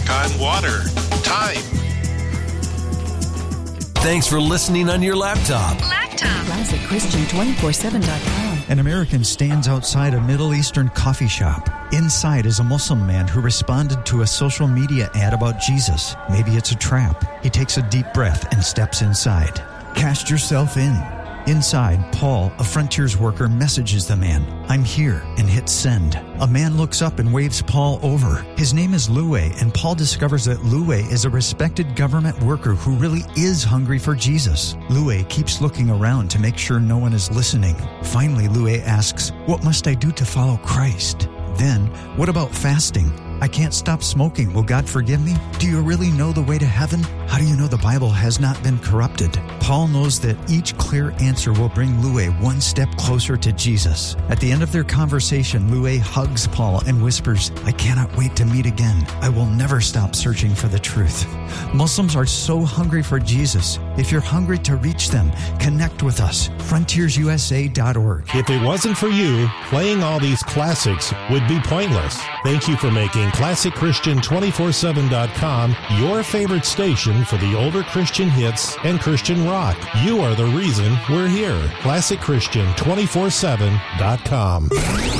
walk on water. Time. Thanks for listening on your laptop. ClassicChristian247.com. An American stands outside a Middle Eastern coffee shop. Inside is a Muslim man who responded to a social media ad about Jesus. Maybe it's a trap. He takes a deep breath and steps inside. Cast yourself in. Inside, Paul, a Frontiers worker, messages the man, "I'm here," and hits send. A man looks up and waves Paul over. His name is Lue, and Paul discovers that Lue is a respected government worker who really is hungry for Jesus. Lue keeps looking around to make sure no one is listening. Finally, Lue asks, "What must I do to follow Christ?" Then, "What about fasting? I can't stop smoking. Will God forgive me? Do you really know the way to heaven? How do you know the Bible has not been corrupted?" Paul knows that each clear answer will bring Lue one step closer to Jesus. At the end of their conversation, Lue hugs Paul and whispers, "I cannot wait to meet again. I will never stop searching for the truth." Muslims are so hungry for Jesus. If you're hungry to reach them, connect with us. FrontiersUSA.org. If it wasn't for you, playing all these classics would be pointless. Thank you for making ClassicChristian247.com your favorite station for the older Christian hits and Christian rock. You are the reason we're here. ClassicChristian247.com.